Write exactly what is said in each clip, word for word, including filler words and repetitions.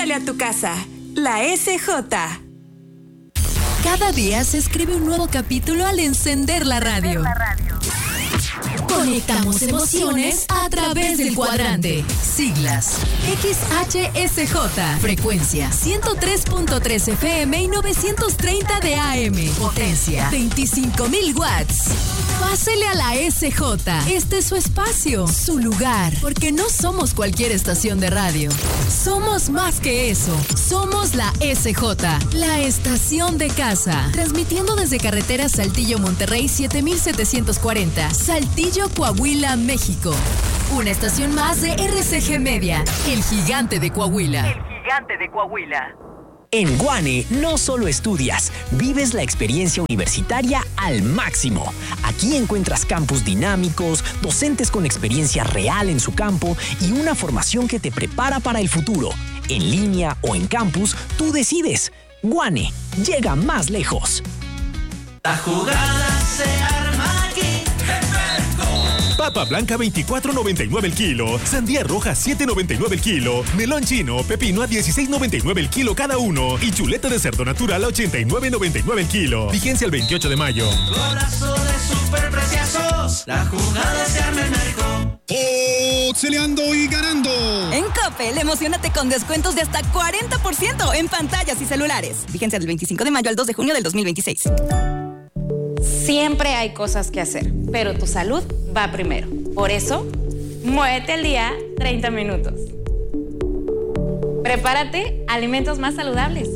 Pásale a tu casa. La S J. Cada día se escribe un nuevo capítulo al encender la radio. Conectamos emociones a través del cuadrante. Siglas X H S J. Frecuencia ciento tres punto tres F M y novecientos treinta de A M. Potencia veinticinco mil watts. Pásele a la S J. Este es su espacio, su lugar. Porque no somos cualquier estación de radio. Somos más que eso. Somos la S J. La estación de casa. Transmitiendo desde carretera Saltillo Monterrey siete mil setecientos cuarenta. Saltillo, Coahuila, México. Una estación más de R C G Media. El gigante de Coahuila. El gigante de Coahuila. En Guane no solo estudias, vives la experiencia universitaria al máximo. Aquí encuentras campus dinámicos, docentes con experiencia real en su campo y una formación que te prepara para el futuro. En línea o en campus, tú decides. Guane, llega más lejos. La jugada se arma aquí. Papa blanca veinticuatro noventa y nueve el kilo, sandía roja siete noventa y nueve el kilo, melón chino, pepino a dieciséis noventa y nueve el kilo cada uno y chuleta de cerdo natural a ochenta y nueve noventa y nueve el kilo. Vigencia el veintiocho de mayo. Golazo de superpreciosos, la jugada se arma en México. ¡Auxiliando y ganando! En Coppel, emocionate con descuentos de hasta cuarenta por ciento en pantallas y celulares. Vigencia del veinticinco de mayo al dos de junio del dos mil veintiséis. Siempre hay cosas que hacer, pero tu salud va primero. Por eso, muévete al día treinta minutos. Prepárate alimentos más saludables.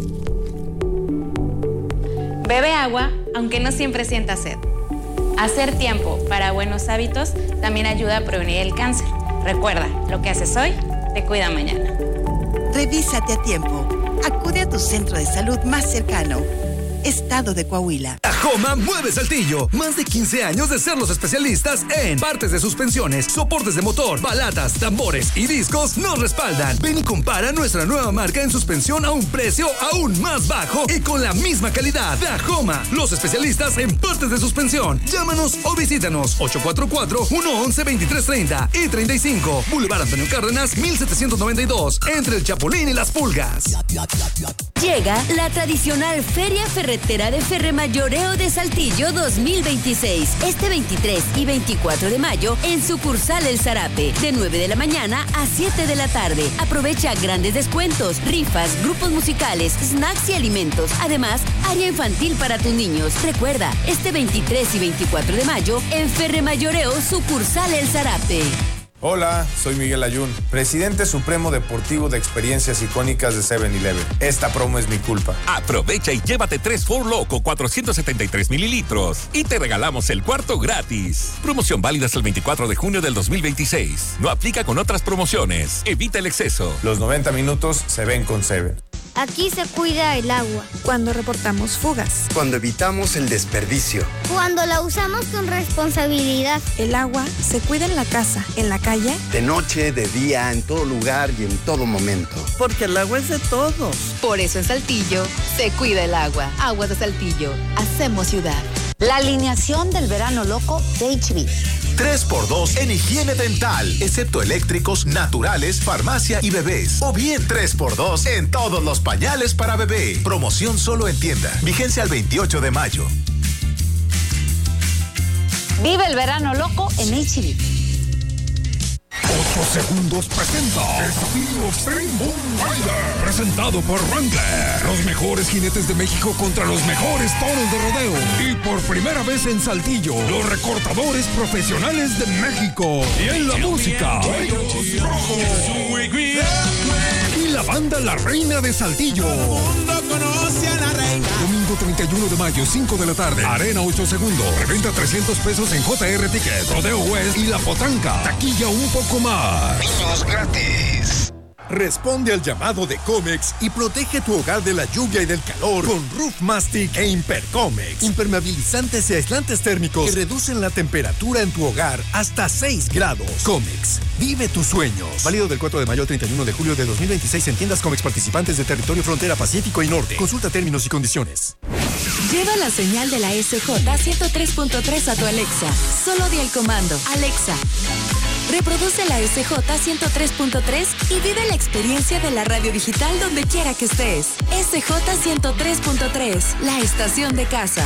Bebe agua, aunque no siempre sientas sed. Hacer tiempo para buenos hábitos también ayuda a prevenir el cáncer. Recuerda, lo que haces hoy te cuida mañana. Revísate a tiempo. Acude a tu centro de salud más cercano. Estado de Coahuila. Tajoma mueve Saltillo. Más de quince años de ser los especialistas en partes de suspensiones, soportes de motor, balatas, tambores y discos nos respaldan. Ven y compara nuestra nueva marca en suspensión a un precio aún más bajo y con la misma calidad. Tajoma, los especialistas en partes de suspensión. Llámanos o visítanos ocho cuatro cuatro, uno once, veintitrés treinta y treinta y cinco. Boulevard Antonio Cárdenas, mil setecientos noventa y dos. Entre el Chapulín y las Pulgas. Llega la tradicional Feria Ferretera de Ferremayoreo de Saltillo dos mil veintiséis. Este veintitrés y veinticuatro de mayo en sucursal El Zarape. De nueve de la mañana a siete de la tarde. Aprovecha grandes descuentos, rifas, grupos musicales, snacks y alimentos. Además, área infantil para tus niños. Recuerda, este veintitrés y veinticuatro de mayo en Ferremayoreo sucursal El Zarape. Hola, soy Miguel Ayun, presidente supremo deportivo de experiencias icónicas de seven eleven. Esta promo es mi culpa. Aprovecha y llévate tres Four Loko cuatrocientos setenta y tres mililitros y te regalamos el cuarto gratis. Promoción válida hasta el veinticuatro de junio del dos mil veintiséis. No aplica con otras promociones. Evita el exceso. Los noventa minutos se ven con Seven. Aquí se cuida el agua. Cuando reportamos fugas. Cuando evitamos el desperdicio. Cuando la usamos con responsabilidad. El agua se cuida en la casa, en la calle. De noche, de día, en todo lugar y en todo momento. Porque el agua es de todos. Por eso en Saltillo se cuida el agua. Aguas de Saltillo. Hacemos ciudad. La alineación del verano loco de H B. tres por dos en higiene dental, excepto eléctricos, naturales, farmacia y bebés. O bien tres por dos en todos los pañales para bebé. Promoción solo en tienda. Vigencia al veintiocho de mayo. Vive el verano loco en H B. ocho segundos presenta Desafío Extreme Bull Rider, presentado por Wrangler. Los mejores jinetes de México contra los mejores toros de rodeo. Y por primera vez en Saltillo, los recortadores profesionales de México. Y en la música, Rayos Rojos. Y la banda La Reina de Saltillo. Conoce a la reina. Domingo treinta y uno de mayo, cinco de la tarde. Arena ocho segundos. Reventa trescientos pesos en J R Ticket, Rodeo West y La Potranca. Taquilla un poco más. Niños gratis. Responde al llamado de Comex y protege tu hogar de la lluvia y del calor con Roof Mastic e Impercomex. Impermeabilizantes y aislantes térmicos que reducen la temperatura en tu hogar hasta seis grados. Comex, vive tus sueños. Válido del cuatro de mayo al treinta y uno de julio de dos mil veintiséis en tiendas Comex participantes de territorio frontera Pacífico y Norte. Consulta términos y condiciones. Lleva la señal de la S J ciento tres punto tres a tu Alexa. Solo di el comando. Alexa, Reproduce la S J ciento tres punto tres y vive la experiencia de la radio digital donde quiera que estés. S J ciento tres punto tres, la estación de casa.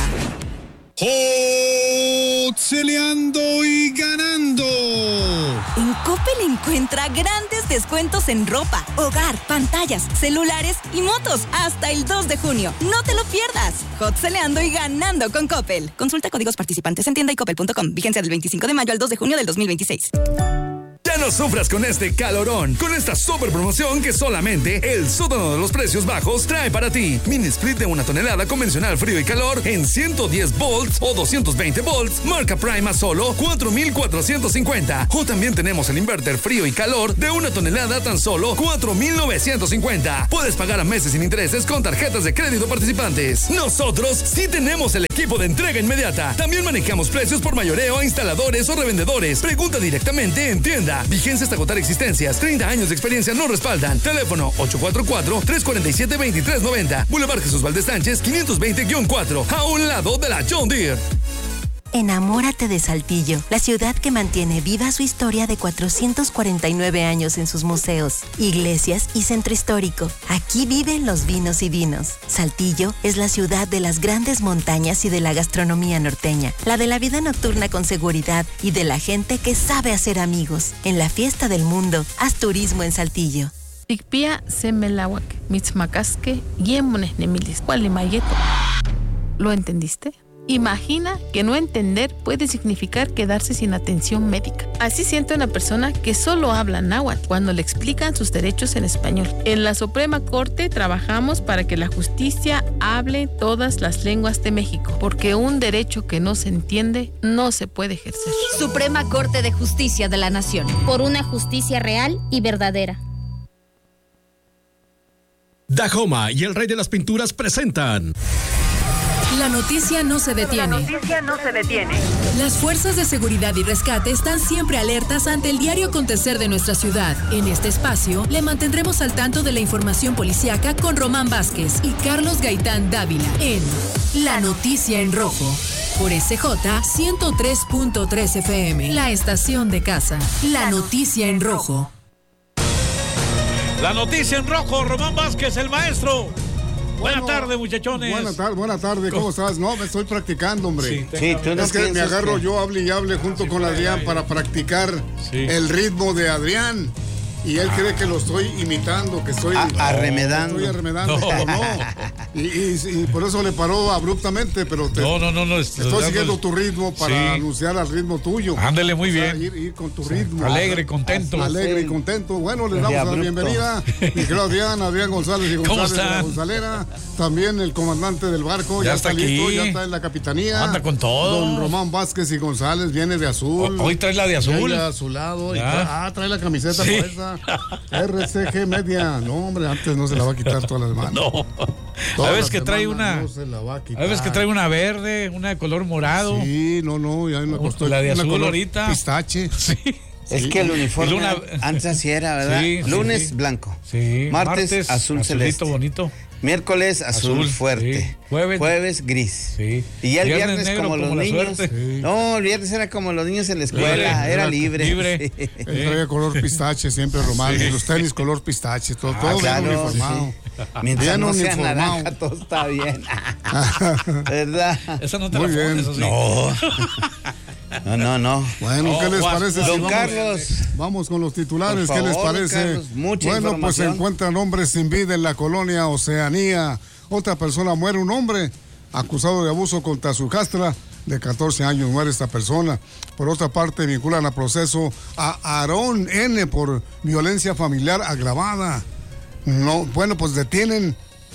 ¡Hotceleando y ganando! En Coppel encuentra grandes descuentos en ropa, hogar, pantallas, celulares y motos hasta el dos de junio. ¡No te lo pierdas! Hotceleando y ganando con Coppel. Consulta códigos participantes en tienda y coppel punto com. Vigencia del veinticinco de mayo al dos de junio del dos mil veintiséis. Ya no sufras con este calorón, con esta super promoción que solamente el sótano de los precios bajos trae para ti. Mini split de una tonelada convencional frío y calor en ciento diez volts o doscientos veinte volts, marca Prime a solo cuatro mil cuatrocientos cincuenta. O también tenemos el inverter frío y calor de una tonelada tan solo cuatro mil novecientos cincuenta. Puedes pagar a meses sin intereses con tarjetas de crédito participantes. Nosotros sí tenemos el equipo de entrega inmediata. También manejamos precios por mayoreo a instaladores o revendedores. Pregunta directamente en tienda. Vigencia hasta agotar existencias. treinta años de experiencia nos respaldan. Teléfono ocho cuatro cuatro, tres cuatro siete, dos tres nueve cero. Boulevard Jesús Valdez Sánchez, quinientos veinte guión cuatro. A un lado de la John Deere. Enamórate de Saltillo, la ciudad que mantiene viva su historia de cuatrocientos cuarenta y nueve años en sus museos, iglesias y centro histórico. Aquí viven los vinos y vinos. Saltillo es la ciudad de las grandes montañas y de la gastronomía norteña, la de la vida nocturna con seguridad y de la gente que sabe hacer amigos. En la fiesta del mundo, haz turismo en Saltillo. Tikpia semelawak, mitzmacasque, yemones nemilis, cualimayeto. ¿Lo entendiste? Imagina que no entender puede significar quedarse sin atención médica. Así siente una persona que solo habla náhuatl cuando le explican sus derechos en español. En la Suprema Corte trabajamos para que la justicia hable todas las lenguas de México, porque un derecho que no se entiende no se puede ejercer. Suprema Corte de Justicia de la Nación, por una justicia real y verdadera. Dahoma y el Rey de las Pinturas presentan... La noticia no se detiene. La noticia no se detiene. Las fuerzas de seguridad y rescate están siempre alertas ante el diario acontecer de nuestra ciudad. En este espacio, le mantendremos al tanto de la información policíaca con Román Vázquez y Carlos Gaitán Dávila en La Noticia en Rojo. Por S J ciento tres punto tres F M, la estación de casa. La Noticia en Rojo. La Noticia en Rojo, Román Vázquez, el maestro. Buenas bueno, tardes, muchachones. Buenas tardes, buenas tardes. ¿Cómo estás? No, me estoy practicando, hombre. Sí, sí, tú no es que me agarro que... yo, hable y hable junto sí, con Adrián para practicar sí. el ritmo de Adrián. Y él ah. cree que lo estoy imitando, que estoy... Ah, arremedando. Estoy arremedando, no. no. Y, y, y por eso le paró abruptamente, pero te, no, no, no, no, estoy no, siguiendo no, tu ritmo para sí. anunciar al ritmo tuyo. Ándele muy o sea, bien. Ir, ir con tu ritmo. Alegre, contento. Alegre y contento. Bueno, les damos la bienvenida. Mi querido Adrián, Adrián González y González de la Gonzalera. También el comandante del barco, ya, ya está, está listo, ya está en la capitanía. Anda con todo. Don Román Vázquez y González viene de azul. O, hoy trae la de azul. Ya azulado. Y trae, ah, trae la camiseta sí. por esa. R C G Media. No, hombre, antes no se la va a quitar todas las semanas. No. Todas a veces que trae una. No se la va a quitar. A veces que trae una verde, una de color morado. Sí, no, no, ya me costó. La de una azul color ahorita. Pistache. Sí. Es sí. que el uniforme Luna... antes así era, ¿verdad? Sí, Lunes sí. blanco. Sí. Martes, Martes azul celeste. bonito. Miércoles azul, azul fuerte. Sí. Jueves, Jueves gris. Sí. Y ya el viernes, viernes como, como los niños. Sí. No, el viernes era como los niños en la escuela, libre, era, era libre. libre. Sí. Él traía color pistache siempre, Román. Sí. Y los tenis color pistache, todo, ah, todo claro, bien uniformado. Sí. Mientras bien no sea naranja, todo está bien. ¿Verdad? Esa no te Muy la bien. pones, ¿sí? No. No, no, no. Bueno, oh, ¿qué les parece? Don si vamos, Carlos. Vamos con los titulares, Por favor, ¿qué les parece? Carlos, mucha bueno, información. pues se encuentran hombres sin vida en la colonia Oceanía. Otra persona muere, un hombre acusado de abuso contra su hijastra de catorce años, muere esta persona. Por otra parte, vinculan a proceso a Aarón N. por violencia familiar agravada. No, bueno, pues detienen,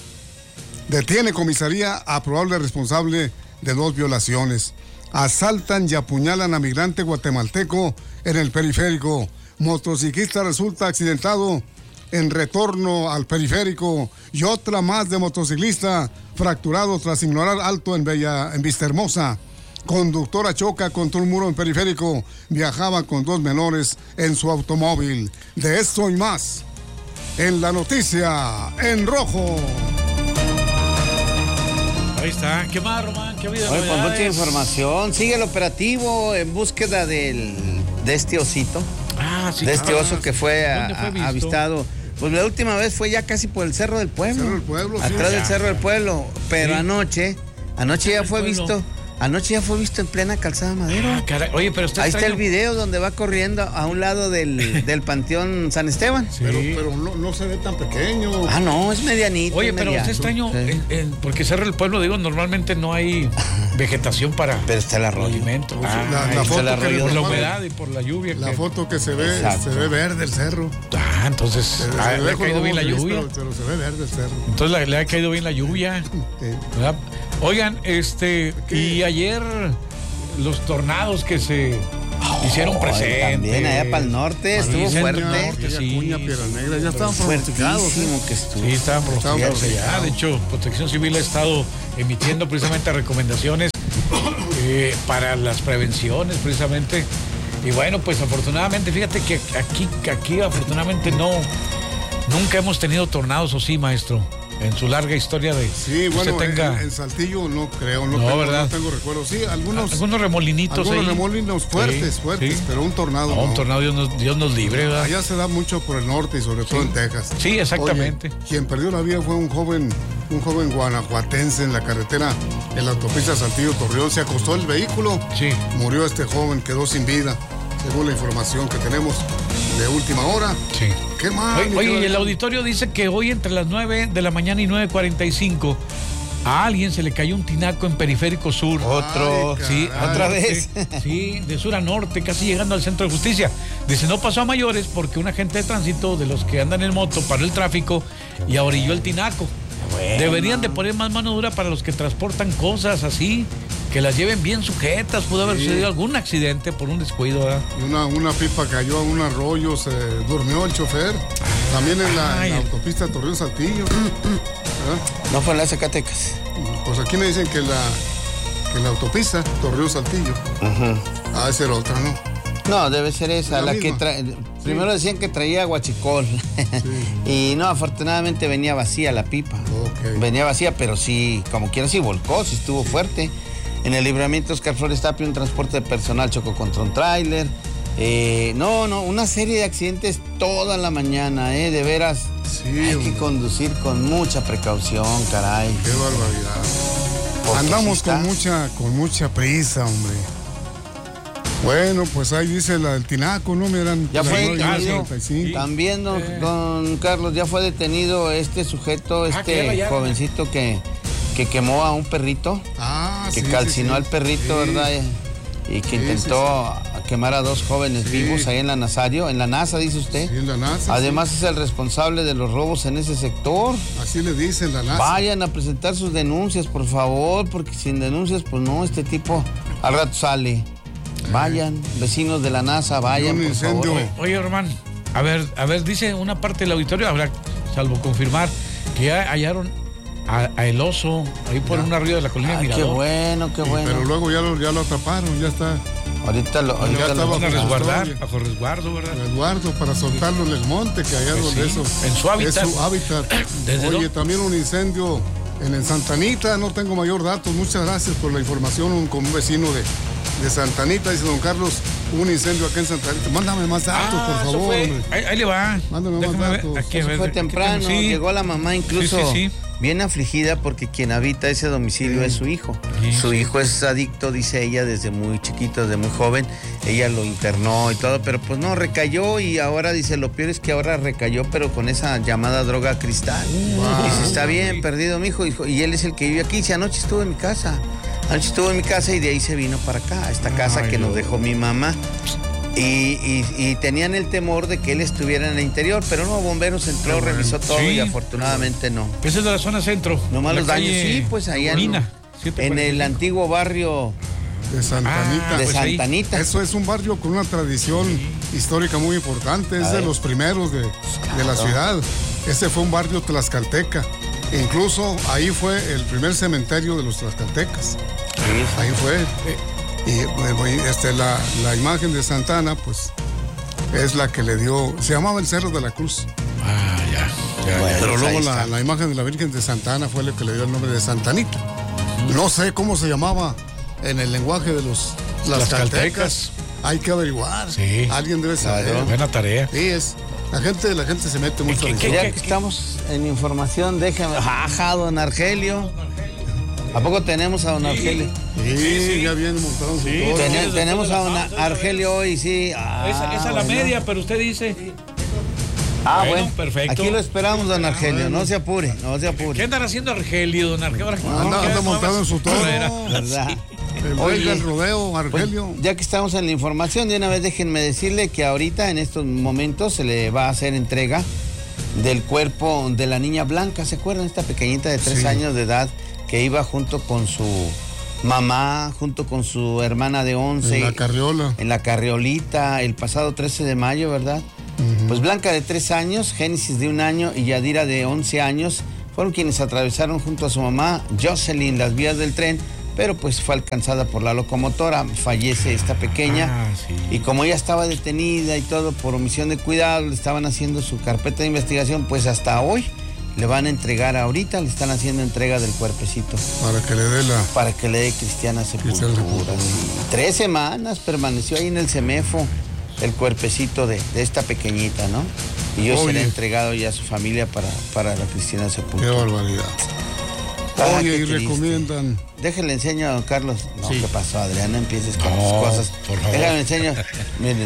detiene comisaría a probable responsable de dos violaciones. Asaltan y apuñalan a migrante guatemalteco en el periférico. Motociclista resulta accidentado en retorno al periférico y otra más de motociclista fracturado tras ignorar alto en Bella, en Vistahermosa. Conductora choca contra un muro en periférico, viajaba con dos menores en su automóvil. De esto y más en La Noticia en Rojo. Ahí está. ¿Qué más, Román? ¿Qué ha habido? Oye, pues mucha información. Sigue el operativo en búsqueda del, de este osito. Ah, Ah, sí. De este ah, oso que fue, a, fue a, avistado. Pues la última vez fue ya casi por el Cerro del Pueblo. Cerro del Pueblo, sí. Atrás Ya. del Cerro del Pueblo. Pero Sí. anoche, anoche ya fue Pueblo. visto. Anoche ya fue visto en plena Calzada Madero. Ah, caray. Oye, pero está Ahí extraño. está el video donde va corriendo a un lado del, del Panteón San Esteban. Sí. Pero, pero no, no se ve tan pequeño. Ah, no, es medianito. Oye, es pero mediano. está extraño, Sí. en- en- porque Cerro del Pueblo, digo, normalmente no hay vegetación para Pero está el arroyo. alimento. La- Ah, la ahí está foto el que arroyo. le Por la tomaron. humedad y por la lluvia. La que- foto que se ve, Exacto. se ve verde el cerro. Ah, entonces, Se, ah, se le ve ha caído bien la gris, lluvia. Pero, pero se ve verde el cerro. Entonces le, le ha caído bien la lluvia. Sí. ¿Verdad? Oigan, este, ¿Qué? y ayer los tornados que se hicieron Ay, presentes. también allá para el norte estuvo centro fuerte. norte, sí. Acuña, Piedras Negras, ya estaban pronosticados. Fuertísimo que estuvo. Sí, estaban pronosticados Estaban allá. De hecho, Protección Civil ha estado emitiendo precisamente recomendaciones eh, para las prevenciones, precisamente. Y bueno, pues afortunadamente, fíjate que aquí, que aquí afortunadamente no, nunca hemos tenido tornados, o sí, maestro, en su larga historia de Sí, que bueno, usted tenga en, en Saltillo no creo, no, No, tengo, ¿verdad? no tengo recuerdo. Sí, algunos, algunos remolinitos algunos ahí. remolinos fuertes, Sí, fuertes, sí. pero un tornado No, no. un tornado, Dios nos, Dios nos libre, ¿verdad? Allá se da mucho por el norte y sobre todo en Texas. Sí, exactamente. Oye, quien perdió la vida fue un joven, un joven guanajuatense en la carretera, en la autopista Saltillo-Torreón. Se acostó el vehículo, Sí. murió este joven, quedó sin vida, según la información que tenemos de última hora. Sí. Qué mal. Oye, mi oye, y querido- el auditorio dice que hoy entre las nueve de la mañana y nueve cuarenta y cinco a alguien se le cayó un tinaco en Periférico Sur. Otro. Ay, Sí, caray. ¿Otra al norte. vez? Sí, de sur a norte, casi llegando al centro de justicia. Dice, no pasó a mayores porque un agente de tránsito de los que andan en moto paró el tráfico y ahorilló el tinaco. Deberían de poner más mano dura para los que transportan cosas así, que las lleven bien sujetas. Pudo haber Sí. sucedido algún accidente por un descuido, ¿verdad? Y Una, una pipa cayó a un arroyo, se durmió el chofer. También en la, en Ay. la autopista Torreón Saltillo. ¿verdad? No fue en la Zacatecas. Pues aquí me dicen que la, que la autopista Torreón Saltillo. Ah, esa era otra, ¿no? No, debe ser esa, La la, que misma. trae. Primero decían que traía guachicol. Y no, afortunadamente venía vacía la pipa. Ok. Venía vacía, pero sí, como quiera, sí volcó, sí estuvo fuerte. En el libramiento Oscar Flores Tapia, un transporte de personal chocó contra un tráiler. Eh, no, no, una serie de accidentes toda la mañana, ¿eh? De veras. Sí, hay hombre. que conducir con mucha precaución, caray. Qué barbaridad. Porque Andamos sí está- con mucha, con mucha prisa, hombre. Bueno, pues ahí dice la del tinaco, ¿no? Miran. Ya fue detenido. detenido. También, don, don Carlos, ya fue detenido este sujeto, Ah, que ya este la hallaron. jovencito que, que quemó a un perrito, Ah, que sí, calcinó sí, al sí. perrito, Sí. ¿verdad? Y que Sí, intentó quemar a dos jóvenes Sí. vivos ahí en la Nazario, en la NASA, dice usted. Sí, en la NASA. Además sí. es el responsable de los robos en ese sector. Así le dicen la NASA. Vayan a presentar sus denuncias, por favor, porque sin denuncias, pues no, este tipo al rato sale. Vayan, vecinos de la NASA, vayan, un por incendio. favor. Oye, hermano, a ver, a ver, dice una parte del auditorio, habrá, salvo confirmar, que ya hallaron a, a el oso ahí por Ya. un río de la colina Ah, de qué Mirador. bueno, qué Sí, bueno. Pero luego ya lo, ya lo atraparon, ya está. Ahorita lo, ahorita Ya lo- estaba Van a bajo resguardar, custodia. bajo resguardo, ¿verdad? Eduardo, para soltarlo en el monte, que allá Pues donde sí, eso. en su hábitat. Es su hábitat. Desde Oye, lo- también un incendio en el Santanita, no tengo mayor datos. Muchas gracias por la información un- con un vecino de, de Santanita, dice don Carlos, un incendio acá en Santanita. Mándame más datos, Ah, por eso favor, fue. hombre. Ahí, ahí le va. Mándame más Déjame ver, datos. aquí, a Eso ver, fue aquí temprano, tengo- sí. llegó la mamá incluso Sí, sí, sí. bien afligida porque quien habita ese domicilio Sí. es su hijo. Sí, Su sí. hijo es adicto, dice ella, desde muy chiquito, desde muy joven. Ella lo internó y todo, pero pues no, recayó y ahora dice, lo peor es que ahora recayó, pero con esa llamada droga cristal. Wow. Dice, está bien, perdido mi hijo, hijo, y él es el que vive aquí. Dice, anoche estuvo en mi casa. Anoche estuvo en mi casa y de ahí se vino para acá, a esta casa Ay, que nos Dios. dejó mi mamá. Y, y- y tenían el temor de que él estuviera en el interior, pero no, bomberos entró, Qué bueno. revisó todo Sí. y afortunadamente no. Ese es de la zona centro. Nomás la los daños, calle sí, pues allá en, Mina, siete en cuarenta y el cinco. antiguo barrio De Santanita. Ah, de pues ahí. Santanita. Eso es un barrio con una tradición histórica muy importante, es A de ver. los primeros de, de la claro. ciudad. Ese fue un barrio tlaxcalteca. Incluso ahí fue el primer cementerio de los tlaxcaltecas. Sí, Ahí fue. Y bueno, y, este, la, la imagen de Santana, pues, es la que le dio. Se llamaba el Cerro de la Cruz. Ah, ya. ya, Bueno. ya. Pero pues luego ahí la, está. la imagen de la Virgen de Santana fue la que le dio el nombre de Santanita. No sé cómo se llamaba en el lenguaje de los Tlaxcaltecas. tlaxcaltecas. hay que averiguar. Sí. Alguien debe saber. Claro. Buena tarea. Sí, es. La gente, la gente se mete mucho en eso. Ya que estamos en información, déjame. Ajá, don Argelio. ¿A poco tenemos a don Argelio? Sí, sí, sí. Ya viene montado. Sí, Ten, tenemos a don Argelio hoy, sí. Ah, esa es la bueno. media, pero usted dice. Ah, bueno, bueno, perfecto. Aquí lo esperamos, don Argelio. No se apure, no se apure. ¿Qué andan haciendo Argelio, don Argelio? No, anda, anda montado en su toro. ¿Verdad? Sí. El rey del rodeo, Argelio. Pues, ya que estamos en la información, de una vez déjenme decirle que ahorita, en estos momentos, se le va a hacer entrega del cuerpo de la niña Blanca. ¿Se acuerdan? Esta pequeñita de tres sí. años de edad que iba junto con su mamá, junto con su hermana de once. En la carriola. En la carriolita, el pasado trece de mayo, ¿verdad? Uh-huh. Pues Blanca de tres años, Génesis de un año y Yadira de once años fueron quienes atravesaron junto a su mamá, Jocelyn, las vías del tren, pero pues fue alcanzada por la locomotora, fallece esta pequeña, ah, sí. y como ella estaba detenida y todo por omisión de cuidado, le estaban haciendo su carpeta de investigación, pues hasta hoy le van a entregar ahorita, le están haciendo entrega del cuerpecito. Para que le dé la... Para que le dé cristiana sepultura. Sí. Tres semanas permaneció ahí en el CEMEFO el cuerpecito de, de esta pequeñita, ¿no? Y yo seré entregado ya a su familia para, para la cristiana sepultura. Qué barbaridad. Ah, Oye, y triste. recomiendan... Déjenle enseño a don Carlos. No, sí. ¿qué pasó, Adrián? No empieces con no, las cosas. Por favor. Déjenle enseño. Miren.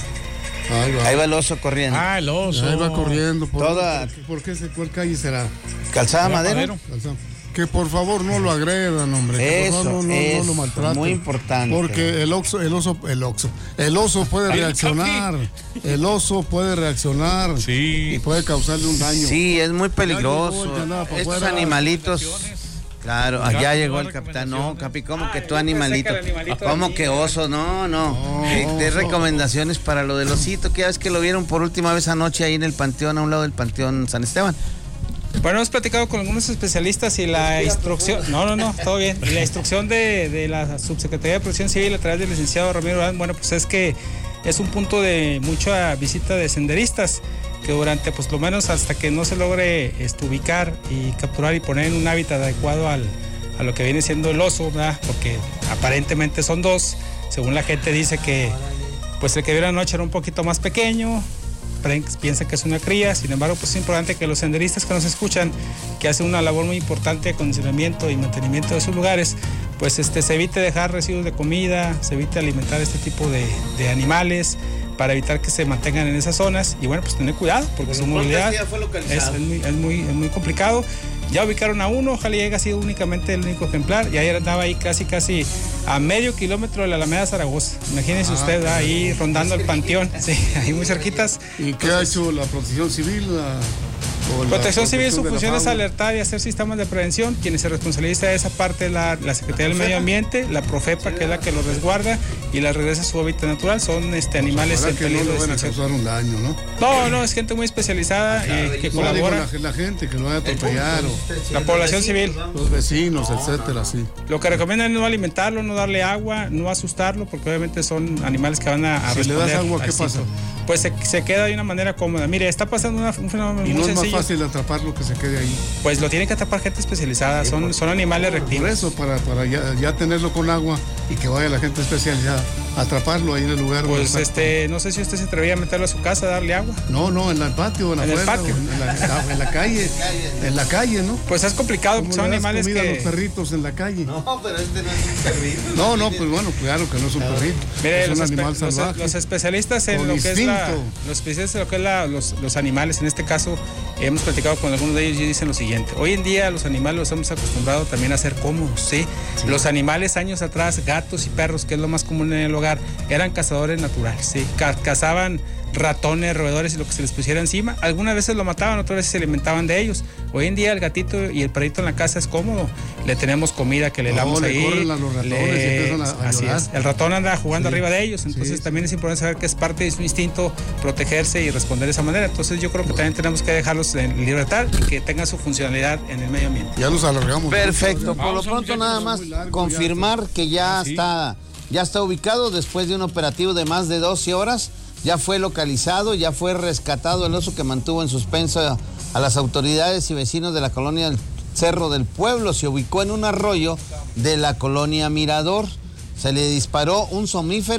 Ahí va. Ahí va el oso corriendo. Ah, el oso. Ahí va corriendo. ¿Por, Toda... ¿por, por qué se, cuál calle será? ¿Calzada Madero? Calzada. Que por favor no lo agredan, hombre. Que Eso, por favor no, no, eso, no lo maltraten. muy importante. Porque el oso, el oso, el oso, el oso puede reaccionar. El oso puede reaccionar. Sí. Y puede causarle un daño. Sí, es muy peligroso. Llegó, Estos fuera, animalitos. Claro, allá Capi, llegó el capitán. No, Capi, ¿cómo ah, que tú animalito? animalito ¿Cómo que oso? No, no. no de recomendaciones para lo del osito, que ya ves que lo vieron por última vez anoche ahí en el panteón, a un lado del panteón San Esteban. Bueno, hemos platicado con algunos especialistas y la instrucción, no, no, no, todo bien. Y la instrucción de, de la Subsecretaría de Protección Civil a través del licenciado Ramiro Urán, bueno, pues es que es un punto de mucha visita de senderistas, que durante, pues lo menos hasta que no se logre este, ubicar y capturar y poner en un hábitat adecuado al, a lo que viene siendo el oso, ¿verdad? Porque aparentemente son dos, según la gente dice que pues el que vio anoche era un poquito más pequeño, piensa que es una cría, sin embargo pues es importante que los senderistas que nos escuchan, que hacen una labor muy importante de acondicionamiento y mantenimiento de sus lugares, pues este, se evite dejar residuos de comida, se evite alimentar este tipo de, de animales, para evitar que se mantengan en esas zonas y bueno, pues tener cuidado porque su movilidad es, es, muy, es, muy, es muy complicado. Ya ubicaron a uno, ojalá haya sido únicamente el único ejemplar y ayer andaba ahí casi casi a medio kilómetro de la Alameda Zaragoza. Imagínense ah, usted ahí rondando el panteón, sí, ahí muy cerquitas. ¿Y qué ha hecho la Protección Civil? La... Protección Civil, su función es alertar y hacer sistemas de prevención. Quienes se responsabiliza de esa parte es la, la Secretaría del Medio Ambiente, la Profepa, que es la que lo resguarda y la regresa a su hábitat natural. Son este, animales en peligro de extinción. No, no, un daño, ¿no? no, no, es gente muy especializada eh, que colabora. La, la gente que lo vaya a atropellar. La población civil. Los vecinos, etcétera, sí. Lo que recomiendan es no alimentarlo, no darle agua, no asustarlo, porque obviamente son animales que van a, a si responder. Si le das agua, ¿qué pasa? Pues se, se queda de una manera cómoda. Mire, está pasando una, un fenómeno y muy no sencillo. Es más fácil atraparlo que se quede ahí. Pues lo tiene que atrapar gente especializada, son, son animales reactivos. Por eso, para, para ya, ya tenerlo con agua y que vaya la gente especializada a atraparlo ahí en el lugar. Pues este, no sé si usted se atrevía a meterlo a su casa, a darle agua. No, no, en el patio, en, la en fuera, el patio. En la, en la calle, en la calle, ¿no? Pues es complicado, porque son animales que... a los perritos en la calle. No, pero este no es un perrito. No, no, pues bueno, claro que no es un perrito. Mire, es un los animal los, salvaje. Los especialistas en lo instinto. que es la, los especialistas en lo que es la, los, los animales, en este caso, hemos platicado con algunos de ellos y dicen lo siguiente: hoy en día los animales los hemos acostumbrado también a ser cómodos, ¿sí? Sí. Los animales años atrás, gatos y perros, que es lo más común en el hogar, eran cazadores naturales, ¿sí? Ca- cazaban ratones, roedores y lo que se les pusiera encima. Algunas veces lo mataban, otras veces se alimentaban de ellos. Hoy en día el gatito y el perrito en la casa es cómodo. Le tenemos comida que le no, damos le ahí. Corren a los ratones le... y empiezan a, a Así llorar. es. El ratón anda jugando sí. arriba de ellos. Entonces sí, también sí. es importante saber que es parte de su instinto protegerse y responder de esa manera. Entonces yo creo que también tenemos que dejarlos en libertad y que tengan su funcionalidad en el medio ambiente. Ya nos alargamos. Perfecto. Por lo pronto nada más confirmar ya. que ya ¿Sí? está ya está ubicado después de un operativo de más de doce horas. Ya fue localizado, ya fue rescatado el oso que mantuvo en suspenso a las autoridades y vecinos de la colonia del Cerro del Pueblo. Se ubicó en un arroyo de la colonia Mirador. Se le disparó un somnífero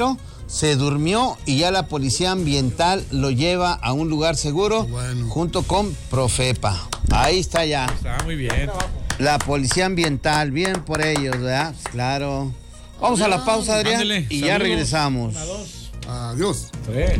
se durmió y ya la policía ambiental lo lleva a un lugar seguro bueno. junto con Profepa. Ahí está ya. Está muy bien. La policía ambiental, bien por ellos, ¿verdad? Claro. Vamos a la pausa, Adrián, Ándale, y saludos. Ya regresamos. Una, dos. Adiós. Tres.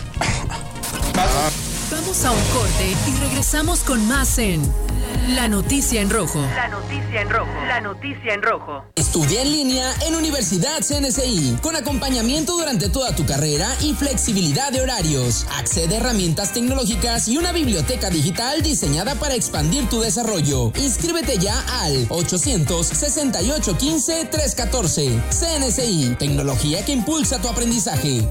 Vamos a un corte y regresamos con más en La Noticia en Rojo. La Noticia en Rojo. La Noticia en Rojo. Estudia en línea en Universidad C N C I, con acompañamiento durante toda tu carrera y flexibilidad de horarios. Accede a herramientas tecnológicas y una biblioteca digital diseñada para expandir tu desarrollo. Inscríbete ya al ochocientos sesenta y ocho quince trescientos catorce. C N C I, tecnología que impulsa tu aprendizaje.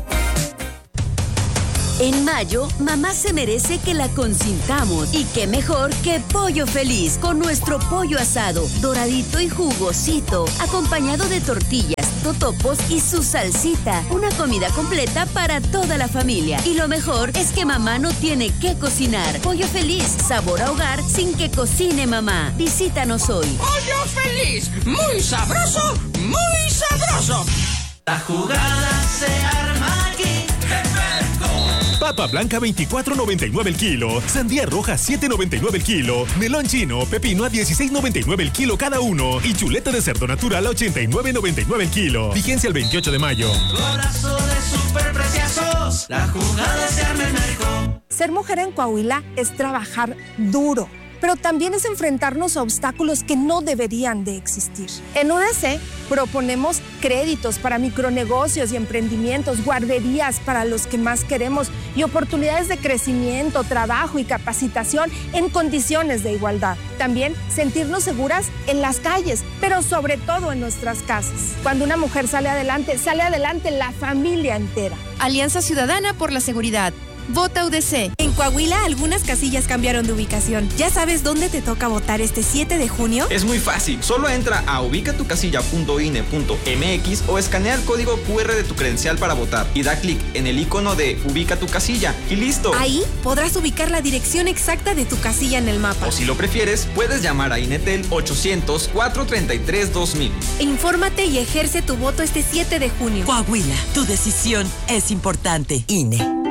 En mayo, mamá se merece que la consintamos. Y qué mejor que Pollo Feliz, con nuestro pollo asado, doradito y jugosito, acompañado de tortillas, totopos y su salsita. Una comida completa para toda la familia. Y lo mejor es que mamá no tiene que cocinar. Pollo Feliz, sabor a hogar sin que cocine mamá. Visítanos hoy. Pollo Feliz, muy sabroso, muy sabroso. La jugada se arma aquí. Papa blanca veinticuatro noventa y nueve el kilo, sandía roja siete noventa y nueve el kilo, melón chino, pepino a dieciséis noventa y nueve el kilo cada uno y chuleta de cerdo natural a ochenta y nueve noventa y nueve el kilo. Vigencia el veintiocho de mayo. Golazo de superpreciosos, la jugada se arma en México. Ser mujer en Coahuila es trabajar duro, pero también es enfrentarnos a obstáculos que no deberían de existir. En U D C proponemos créditos para micronegocios y emprendimientos, guarderías para los que más queremos y oportunidades de crecimiento, trabajo y capacitación en condiciones de igualdad. También sentirnos seguras en las calles, pero sobre todo en nuestras casas. Cuando una mujer sale adelante, sale adelante la familia entera. Alianza Ciudadana por la Seguridad. Vota U D C. En Coahuila, algunas casillas cambiaron de ubicación. ¿Ya sabes dónde te toca votar este siete de junio? Es muy fácil. Solo entra a ubicatucasilla punto i n e punto m x o escanea el código cu erre de tu credencial para votar y da clic en el icono de Ubica tu casilla y listo. Ahí podrás ubicar la dirección exacta de tu casilla en el mapa. O si lo prefieres, puedes llamar a Inetel ochocientos, cuatrocientos treinta y tres, dos mil. Infórmate y ejerce tu voto este siete de junio. Coahuila, tu decisión es importante. I N E.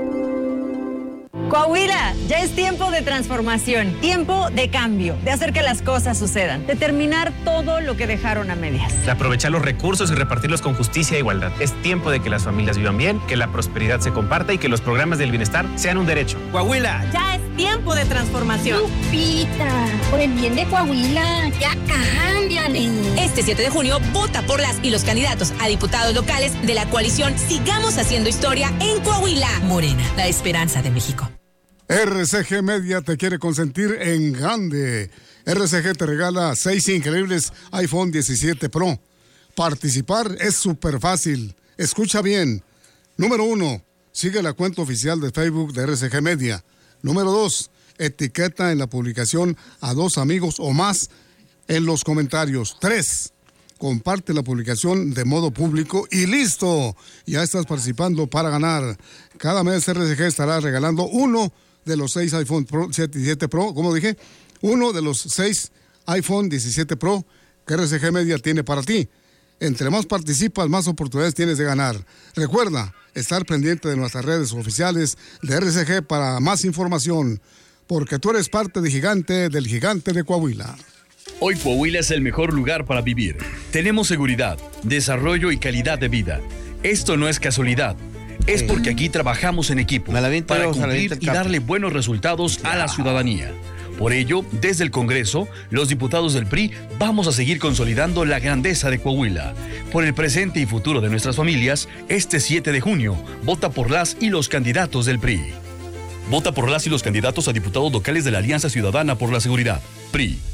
Coahuila, ya es tiempo de transformación, tiempo de cambio, de hacer que las cosas sucedan, de terminar todo lo que dejaron a medias. De aprovechar los recursos y repartirlos con justicia e igualdad. Es tiempo de que las familias vivan bien, que la prosperidad se comparta y que los programas del bienestar sean un derecho. Coahuila, ya es tiempo de transformación. Lupita, por el bien de Coahuila, ya cámbiale. Este siete de junio, vota por las y los candidatos a diputados locales de la coalición Sigamos Haciendo Historia en Coahuila. Morena, la esperanza de México. R C G Media te quiere consentir en grande. R C G te regala seis increíbles iPhone diecisiete Pro. Participar es súper fácil. Escucha bien. Número uno, sigue la cuenta oficial de Facebook de R C G Media. Número dos, etiqueta en la publicación a dos amigos o más en los comentarios. Tres, comparte la publicación de modo público y listo. Ya estás participando para ganar. Cada mes R C G estará regalando uno de los seis iPhone Pro, diecisiete Pro, como dije, uno de los seis iPhone diecisiete Pro que R C G Media tiene para ti. Entre más participas, más oportunidades tienes de ganar. Recuerda estar pendiente de nuestras redes oficiales de R C G para más información, porque tú eres parte de Gigante, del Gigante de Coahuila. Hoy Coahuila es el mejor lugar para vivir. Tenemos seguridad, desarrollo y calidad de vida. Esto no es casualidad. Es porque aquí trabajamos en equipo para cumplir y darle buenos resultados a la ciudadanía. Por ello, desde el Congreso, los diputados del P R I vamos a seguir consolidando la grandeza de Coahuila. Por el presente y futuro de nuestras familias, este siete de junio, vota por las y los candidatos del P R I. Vota por las y los candidatos a diputados locales de la Alianza Ciudadana por la Seguridad, P R I.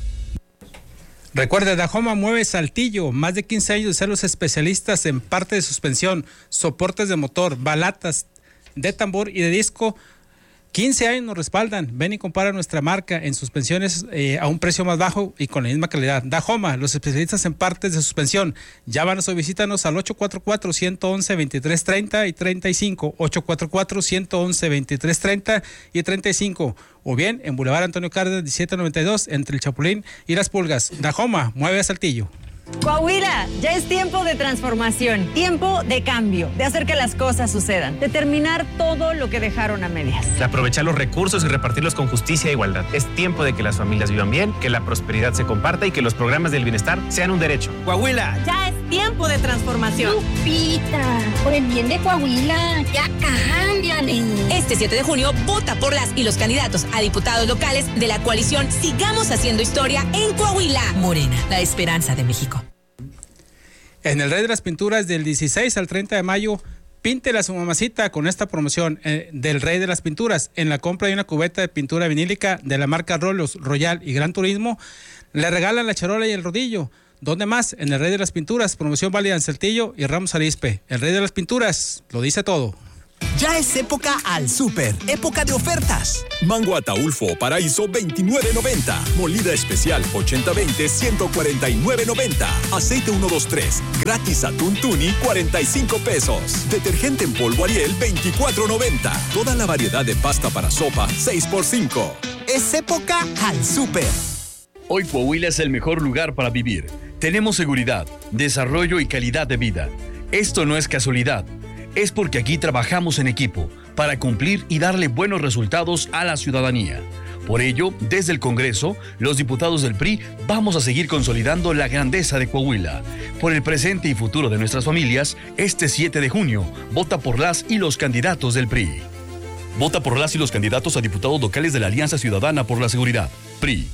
Recuerde, Dajoma mueve Saltillo, más de quince años de ser los especialistas en parte de suspensión, soportes de motor, balatas de tambor y de disco. quince años nos respaldan. Ven y compara nuestra marca en suspensiones eh, a un precio más bajo y con la misma calidad. Dajoma, los especialistas en partes de suspensión. Llámanos o visítanos al ocho cuatro cuatro, uno uno uno, veintitrés treinta y treinta y cinco, ocho cuatro cuatro, uno uno uno, veintitrés treinta y treinta y cinco, o bien en Boulevard Antonio Cárdenas diecisiete noventa y dos entre el Chapulín y Las Pulgas. Dajoma, mueve a Saltillo. Coahuila, ya es tiempo de transformación, tiempo de cambio, de hacer que las cosas sucedan, de terminar todo lo que dejaron a medias. De aprovechar los recursos y repartirlos con justicia e igualdad. Es tiempo de que las familias vivan bien, que la prosperidad se comparta y que los programas del bienestar sean un derecho. Coahuila, ya es tiempo de transformación. Lupita, por el bien de Coahuila, ya cámbiale. Este siete de junio, vota por las y los candidatos a diputados locales de la coalición Sigamos Haciendo Historia en Coahuila. Morena, la esperanza de México. En el Rey de las Pinturas, del dieciséis al treinta de mayo, píntela a su mamacita con esta promoción eh, del Rey de las Pinturas. En la compra de una cubeta de pintura vinílica de la marca Rolos, Royal y Gran Turismo, le regalan la charola y el rodillo. ¿Dónde más? En el Rey de las Pinturas, promoción válida en Saltillo y Ramos Arizpe. El Rey de las Pinturas, lo dice todo. Ya es época al súper, época de ofertas. Mango Ataulfo o Paraíso veintinueve noventa. Molida especial ochenta veinte ciento cuarenta y nueve noventa. Aceite ciento veintitrés. Gratis atún tuni cuarenta y cinco pesos. Detergente en polvo Ariel veinticuatro noventa. Toda la variedad de pasta para sopa seis por cinco. Es época al súper. Hoy Coahuila es el mejor lugar para vivir. Tenemos seguridad, desarrollo y calidad de vida. Esto no es casualidad. Es porque aquí trabajamos en equipo para cumplir y darle buenos resultados a la ciudadanía. Por ello, desde el Congreso, los diputados del P R I vamos a seguir consolidando la grandeza de Coahuila. Por el presente y futuro de nuestras familias, este siete de junio, vota por las y los candidatos del P R I. Vota por las y los candidatos a diputados locales de la Alianza Ciudadana por la Seguridad, P R I.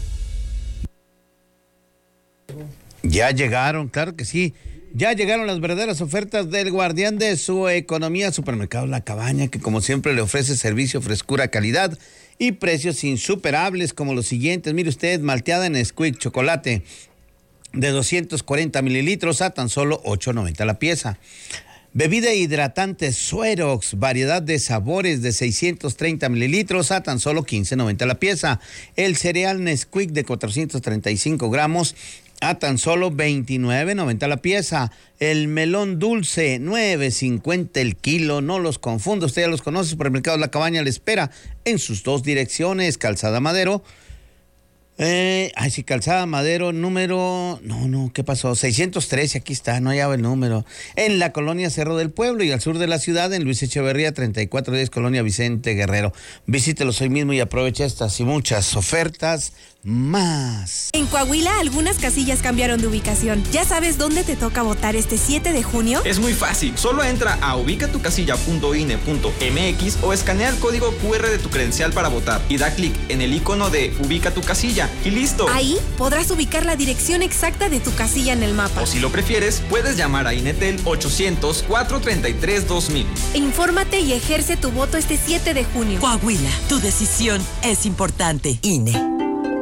Ya llegaron, claro que sí. Ya llegaron las verdaderas ofertas del guardián de su economía, Supermercado La Cabaña, que como siempre le ofrece servicio, frescura, calidad y precios insuperables como los siguientes. Mire usted, malteada en Nesquik, chocolate de doscientos cuarenta mililitros a tan solo ocho noventa la pieza. Bebida hidratante Suerox, variedad de sabores de seiscientos treinta mililitros a tan solo quince noventa la pieza. El cereal Nesquik de cuatrocientos treinta y cinco gramos a tan solo veintinueve noventa la pieza. El melón dulce, nueve cincuenta el kilo. No los confunda, usted ya los conoce. Supermercado La Cabaña le espera en sus dos direcciones. Calzada Madero. Eh, ay, sí, Calzada Madero, número... No, no, ¿qué pasó? seiscientos trece, aquí está, no hallaba el número. En la colonia Cerro del Pueblo y al sur de la ciudad, en Luis Echeverría, treinta y cuatro diez, colonia Vicente Guerrero. Visítelos hoy mismo y aprovecha estas y muchas ofertas más. En Coahuila, algunas casillas cambiaron de ubicación. ¿Ya sabes dónde te toca votar este siete de junio? Es muy fácil. Solo entra a ubica tu casilla punto i n e punto m x o escanea el código cu erre de tu credencial para votar y da clic en el icono de Ubica tu casilla y listo. Ahí podrás ubicar la dirección exacta de tu casilla en el mapa. O si lo prefieres, puedes llamar a Inetel ochocientos, cuatrocientos treinta y tres, dos mil. Infórmate y ejerce tu voto este siete de junio. Coahuila, tu decisión es importante. I N E.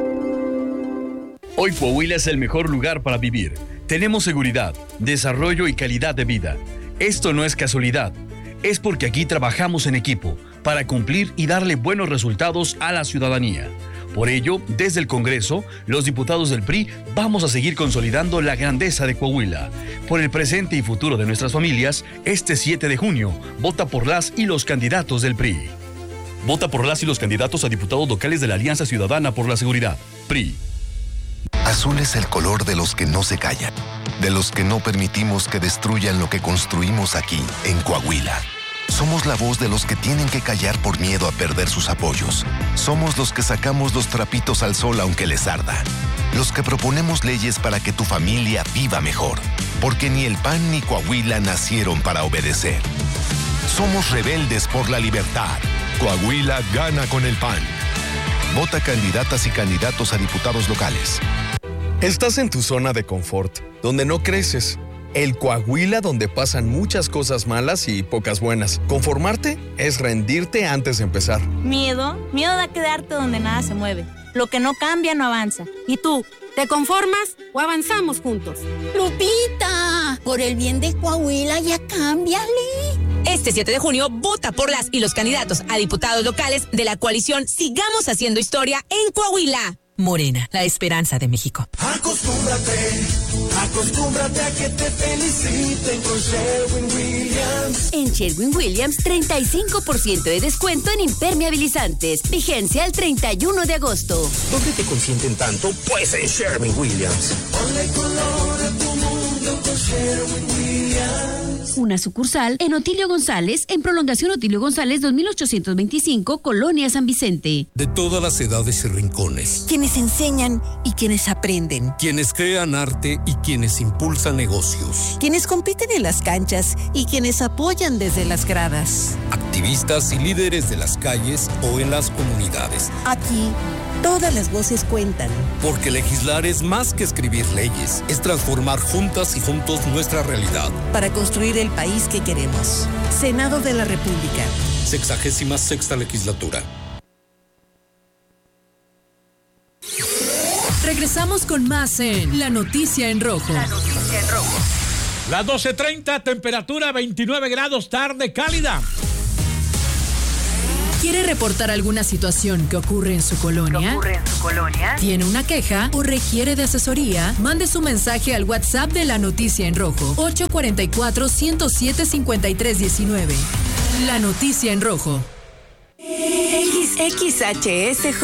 Hoy Coahuila es el mejor lugar para vivir. Tenemos seguridad, desarrollo y calidad de vida. Esto no es casualidad. Es porque aquí trabajamos en equipo para cumplir y darle buenos resultados a la ciudadanía. Por ello, desde el Congreso, los diputados del P R I vamos a seguir consolidando la grandeza de Coahuila. Por el presente y futuro de nuestras familias, este siete de junio, vota por las y los candidatos del P R I. Vota por las y los candidatos a diputados locales de la Alianza Ciudadana por la Seguridad, P R I. Azul es el color de los que no se callan, de los que no permitimos que destruyan lo que construimos aquí, en Coahuila. Somos la voz de los que tienen que callar por miedo a perder sus apoyos. Somos los que sacamos los trapitos al sol aunque les arda. Los que proponemos leyes para que tu familia viva mejor. Porque ni el P A N ni Coahuila nacieron para obedecer. Somos rebeldes por la libertad. Coahuila gana con el P A N. Vota candidatas y candidatos a diputados locales. Estás en tu zona de confort, donde no creces. El Coahuila donde pasan muchas cosas malas y pocas buenas. Conformarte es rendirte antes de empezar. Miedo, miedo a quedarte donde nada se mueve. Lo que no cambia no avanza. ¿Y tú, te conformas o avanzamos juntos? Lupita, por el bien de Coahuila ya cámbiale. Este siete de junio, vota por las y los candidatos a diputados locales de la coalición Sigamos Haciendo Historia en Coahuila. Morena, la esperanza de México. Acostúmbrate, acostúmbrate a que te feliciten con Sherwin-Williams. En Sherwin-Williams, treinta y cinco por ciento de descuento en impermeabilizantes. Vigencia al treinta y uno de agosto. ¿Dónde te consienten tanto? Pues en Sherwin-Williams. Ponle color a tu Una sucursal en Otilio González, en Prolongación Otilio González dos mil ochocientos veinticinco, Colonia San Vicente. De todas las edades y rincones. Quienes enseñan y quienes aprenden. Quienes crean arte y quienes impulsan negocios. Quienes compiten en las canchas y quienes apoyan desde las gradas. Activistas y líderes de las calles o en las comunidades. Aquí, todas las voces cuentan. Porque legislar es más que escribir leyes, es transformar juntas y juntos nuestra realidad. Para construir el país que queremos. Senado de la República. Sexagésima sexta legislatura. Regresamos con más en La Noticia en Rojo. La Noticia en Rojo. Las doce treinta, temperatura veintinueve grados, tarde cálida. ¿Quiere reportar alguna situación que ocurre en su colonia? ¿Ocurre en su colonia? ¿Tiene una queja o requiere de asesoría? Mande su mensaje al WhatsApp de La Noticia en Rojo, ocho cuatro cuatro, uno cero siete, cinco tres uno nueve. La Noticia en Rojo. X H S